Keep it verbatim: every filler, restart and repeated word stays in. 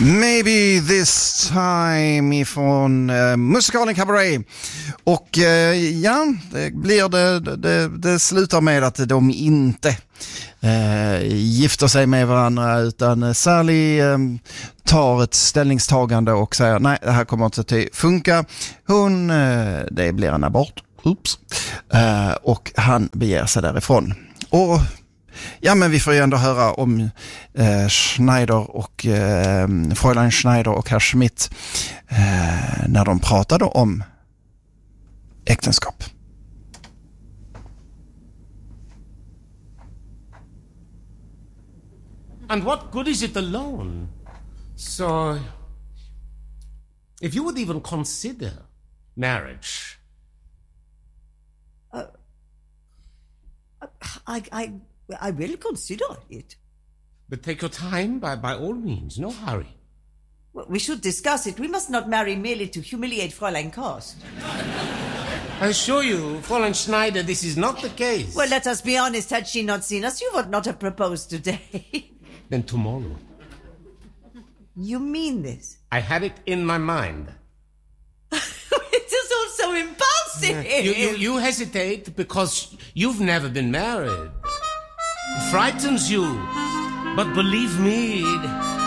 Maybe this time ifrån uh, musikalen Cabaret. Och uh, ja, det blir det, det, det slutar med att de inte uh, gifter sig med varandra, utan Sally um, tar ett ställningstagande och säger nej, det här kommer inte att funka. Hon, uh, det blir en abort. Oops. Uh, och han beger sig därifrån. Och ja, men vi får ju ändå höra om eh, Schneider och eh, Fräulein Schneider och herr Schmidt eh, när de pratade om äktenskap. And what good is it alone? So, if you would even consider marriage. Uh, I... I... I will consider it. But take your time, by, by all means, no hurry. Well, we should discuss it. We must not marry merely to humiliate Fräulein Karst. I assure you, Fräulein Schneider, this is not the case. Well, let us be honest. Had she not seen us, you would not have proposed today. Then tomorrow. You mean this? I had it in my mind. It is all so impulsive. Yeah. You, you, you hesitate because you've never been married. It frightens you. But believe me,